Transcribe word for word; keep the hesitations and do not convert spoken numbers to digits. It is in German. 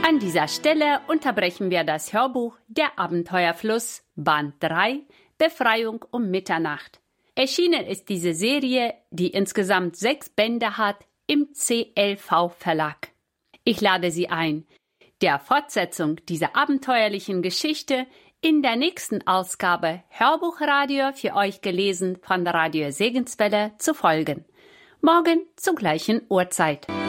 An dieser Stelle unterbrechen wir das Hörbuch Der Abenteuerfluss, Band drei, Befreiung um Mitternacht. Erschienen ist diese Serie, die insgesamt sechs Bände hat, im C L V-Verlag. Ich lade Sie ein, der Fortsetzung dieser abenteuerlichen Geschichte in der nächsten Ausgabe Hörbuchradio für euch gelesen von Radio Segenswelle zu folgen. Morgen zur gleichen Uhrzeit.